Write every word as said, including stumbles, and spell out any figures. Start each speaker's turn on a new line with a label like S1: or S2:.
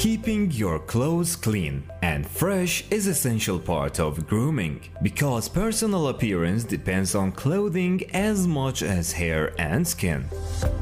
S1: Keeping your clothes clean and fresh is essential part of grooming because personal appearance depends on clothing as much as hair and skin.